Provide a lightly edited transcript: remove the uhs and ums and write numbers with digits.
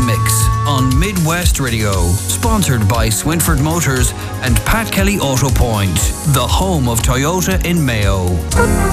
Mix on Midwest Radio. Sponsored by Swinford Motors and Pat Kelly Auto Point, the home of Toyota in Mayo.